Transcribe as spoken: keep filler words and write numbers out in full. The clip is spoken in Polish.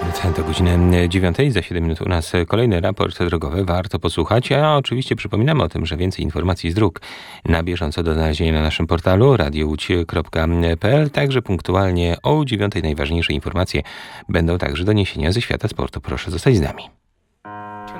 Do godziny dziewiątej, za siedem minut u nas kolejny raport drogowy. Warto posłuchać, a oczywiście przypominamy o tym, że więcej informacji z dróg na bieżąco do znalezienia na naszym portalu radio łódź kropka p l. Także punktualnie o dziewiątej najważniejsze informacje będą także doniesienia ze świata sportu. Proszę zostać z nami.